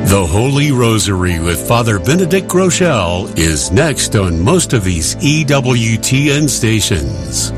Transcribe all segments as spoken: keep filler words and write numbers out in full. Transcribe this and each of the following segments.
The Holy Rosary with Father Benedict Groeschel is next on most of these E W T N stations.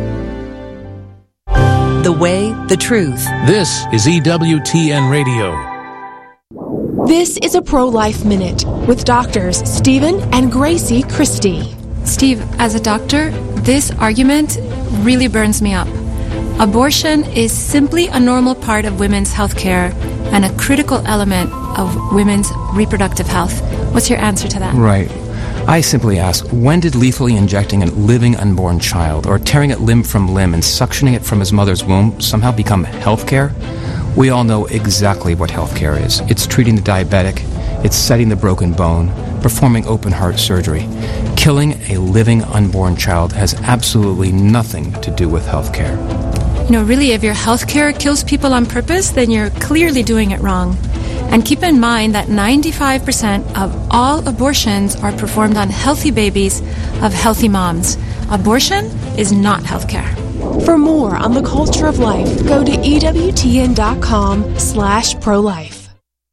The way, the truth. This is E W T N Radio. This is a Pro-Life Minute with doctors Stephen and Gracie Christie. Steve, as a doctor, this argument really burns me up. Abortion is simply a normal part of women's health care and a critical element of women's reproductive health. What's your answer to that? Right. I simply ask, when did lethally injecting a living unborn child or tearing it limb from limb and suctioning it from his mother's womb somehow become health care? We all know exactly what health care is. It's treating the diabetic, it's setting the broken bone, performing open heart surgery. Killing a living unborn child has absolutely nothing to do with health care. You know, really, if your health care kills people on purpose, then you're clearly doing it wrong. And keep in mind that ninety-five percent of all abortions are performed on healthy babies of healthy moms. Abortion is not health care. For more on the culture of life, go to E W T N dot com slash pro-life.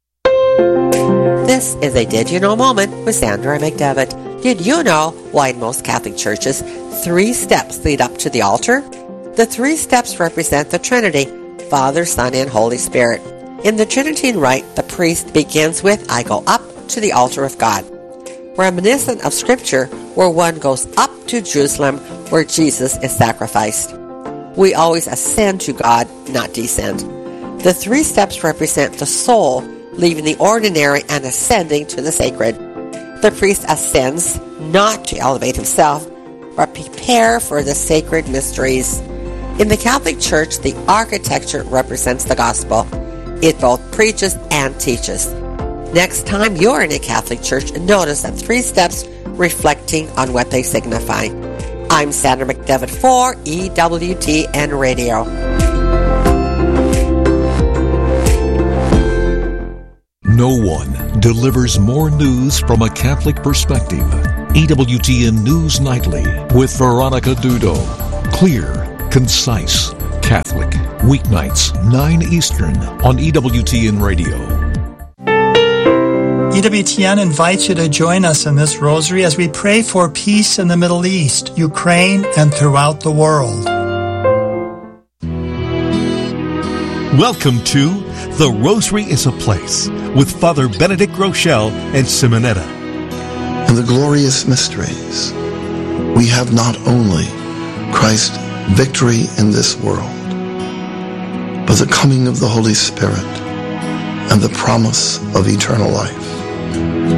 This is a Did You Know moment with Sandra McDevitt. Did you know why in most Catholic churches three steps lead up to the altar? The three steps represent the Trinity, Father, Son, and Holy Spirit. In the Tridentine rite, the priest begins with, I go up to the altar of God, reminiscent of Scripture where one goes up to Jerusalem where Jesus is sacrificed. We always ascend to God, not descend. The three steps represent the soul leaving the ordinary and ascending to the sacred. The priest ascends not to elevate himself, but prepare for the sacred mysteries. In the Catholic Church, the architecture represents the gospel. It both preaches and teaches. Next time you're in a Catholic church, notice the three steps reflecting on what they signify. I'm Sandra McDevitt for E W T N Radio. No one delivers more news from a Catholic perspective. E W T N News Nightly with Veronica Dudo. Clear, concise, Catholic. Weeknights, nine Eastern on E W T N Radio. E W T N invites you to join us in this rosary as we pray for peace in the Middle East, Ukraine, and throughout the world. Welcome to The Rosary is a Place with Father Benedict Groeschel and Simonetta. In the glorious mysteries, we have not only Christ's victory in this world, but the coming of the Holy Spirit and the promise of eternal life.